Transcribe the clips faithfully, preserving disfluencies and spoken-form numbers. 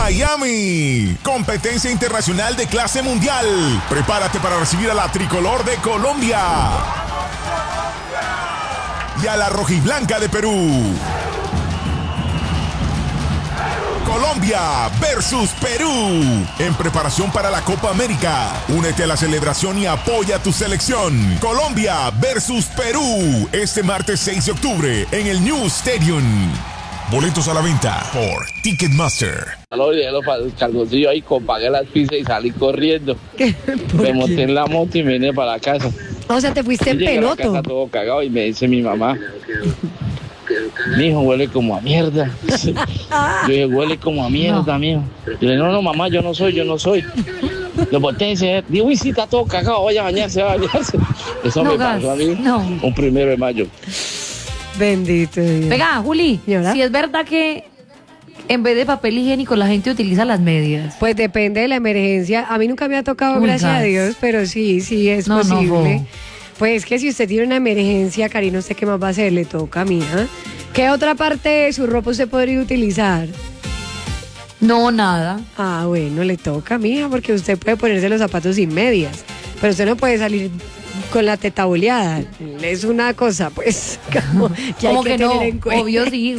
Miami. Competencia internacional de clase mundial. Prepárate para recibir a la tricolor de Colombia y a la rojiblanca de Perú. Colombia versus Perú, en preparación para la Copa América. Únete a la celebración y apoya a tu selección. Colombia versus Perú, este martes seis de octubre en el New Stadium. Boletos a la venta por Ticketmaster. El calzoncillo ahí, compagué las pizzas y salí corriendo. Me monté en la moto y me vine para la casa. O sea, te fuiste en Llegué a la peloto. casa todo cagado y me dice mi mamá: mijo, huele como a mierda. Yo dije, huele como a mierda, no. mijo. Yo le dije, no, no, mamá, yo no soy, yo no soy. Lo volteé y dice, digo, uy, sí, está todo cagado, vaya a bañarse, vaya a bañarse. Eso no, me gas, pasó a mí no. un primero de mayo. Bendito Dios. Venga, Juli, si es verdad que en vez de papel higiénico la gente utiliza las medias. Pues depende de la emergencia. A mí nunca me ha tocado, uy, gracias gas. a Dios, pero sí, sí es no, posible. No, Pues que si usted tiene una emergencia, Karina, ¿usted qué más va a hacer? Le toca, mija. ¿Qué otra parte de su ropa usted podría utilizar? No, nada. Ah, bueno, le toca, mija, porque usted puede ponerse los zapatos sin medias. Pero usted no puede salir con la teta boleada. Es una cosa, pues, como que, como hay que, que tener no, en cuenta. Obvio sí.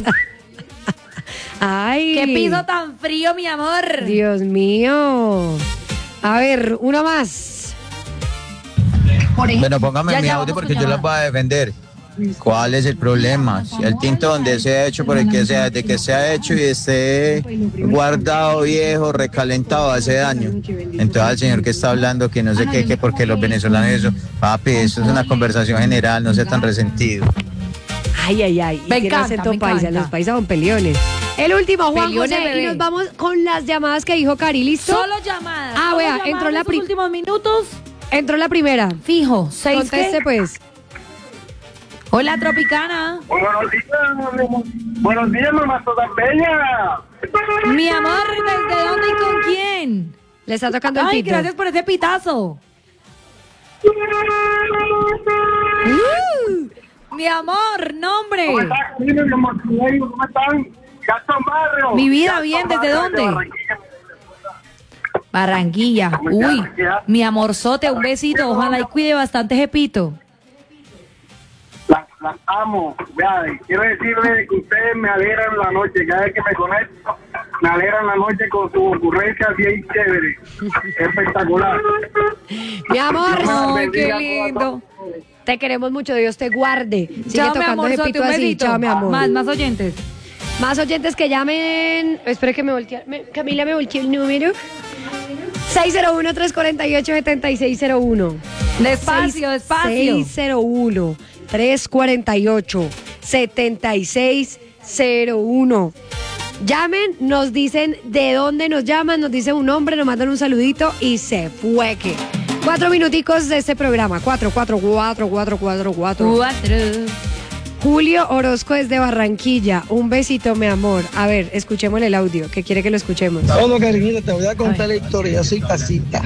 Ay. ¡Qué piso tan frío, mi amor! Dios mío. A ver, uno más. Bueno, póngame ya, mi ya, audio porque yo las voy a defender. ¿Cuál es el problema? Si el tinto donde se ha hecho, por el que sea, de que se ha hecho y esté guardado viejo, recalentado, hace daño. Entonces al señor que está hablando que no sé qué, que porque los venezolanos eso, papi, eso es una conversación general, no sea tan resentido. Ay, ay, ay. Me encanta, me paisa, los paisas son peliones. El último, Juan José, y nos vamos con las llamadas que dijo Cari, ¿listo? Solo llamadas. Ah, vea, entró la primera. últimos minutos. Entró la primera. Fijo, seis. Conteste, pues. Hola, Tropicana. Buenos días, buenos días, mamá toda bella. Mi amor, ¿desde dónde y con quién? Le está tocando el Ay, pito. gracias por ese pitazo. Uh, mi amor, nombre. ¿Cómo están? ¿Cómo están? Gaston Barrio. Mi vida, bien, ¿desde dónde? Barranquilla. Uy, mi amorzote, un besito. Ojalá y cuide bastante ese pito. Las, las amo. Vea, quiero decirle que ustedes me alegran la noche. Cada vez que me conecto, me alegran la noche con su ocurrencia bien chévere. Espectacular. Mi amor. Ay, qué lindo. Te queremos mucho. Dios te guarde. Sigue Chao, tocando mi amor, ese pito así. Chao, mi amor. Más, más oyentes. Más oyentes que llamen. Espero que me voltee. Me, Camila me volteó el número. seis cero uno, tres cuatro ocho, siete seis cero uno. Despacio, despacio. seis cero uno, tres cuatro ocho, siete seis cero uno. Llamen, nos dicen de dónde nos llaman, nos dicen un nombre, nos mandan un saludito y se fueque. Cuatro minuticos de este programa. Cuatro, cuatro, cuatro, cuatro, cuatro, cuatro. Cuatro. Julio Orozco desde Barranquilla. Un besito, mi amor. A ver, escuchemos el audio, que quiere que lo escuchemos. Bueno, cariñito, te voy a contar la historia. Yo soy taxista.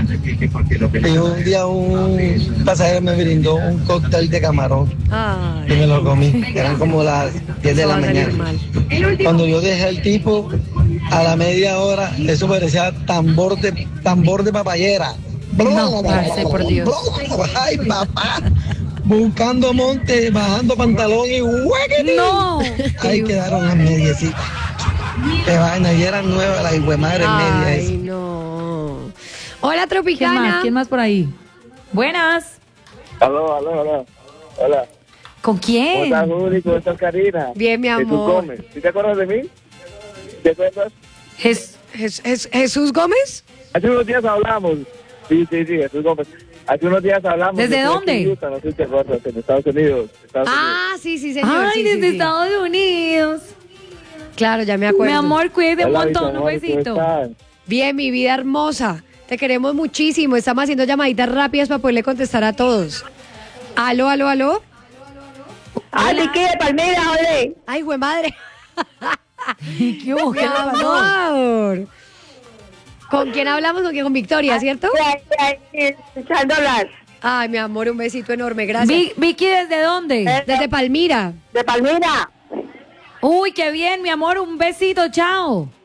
Y un día un pasajero me brindó un cóctel de camarón. Ay. Y me lo comí. Eran como las diez de la mañana. Cuando yo dejé al tipo, a la media hora, eso parecía tambor de, tambor de papayera. No, parce, por Dios. Ay, papá. Buscando monte, bajando pantalón y huequete. No. Ahí quedaron las mediecitas. Qué vaina, y eran nuevas las huemadres medias. Ay, no. Hola, Tropicana. ¿Quién más? ¿Quién más por ahí? Buenas. Aló, aló, aló. Hola. ¿Con quién? ¿Cómo estás, Juli? ¿Cómo estás, Karina? Bien, mi amor. Jesús Gómez. ¿Sí te acuerdas de mí? ¿Te acuerdas? ¿Jes, Jes, Jes, ¿Jesús Gómez? Hace unos días hablamos. Sí, sí, sí, Jesús Gómez. Hace unos días hablamos. ¿Desde dónde? Utah, no sé si te acuerdas, en Estados Unidos. Estados ah, Unidos. sí, sí, señor. Ay, sí, desde sí, sí. Estados Unidos. Claro, ya me acuerdo. Mi amor, cuídate un Hola, montón, mis un amores, ¿cómo besito. están? Bien, mi vida hermosa. Te queremos muchísimo. Estamos haciendo llamaditas rápidas para poderle contestar a todos. Aló, aló, aló. Ay, Vicky de Palmira, ole. Ay, güey madre. ¿Qué hubo? Mi ¿Qué le pasó? amor. ¿Con quién hablamos? ¿Con quién? Con Victoria, ¿cierto? Escuchándolas. Ay, mi amor, un besito enorme. Gracias. Vi- Vicky, ¿desde dónde? Eh. Desde Palmira. De Palmira. Uy, qué bien, mi amor, un besito, chao.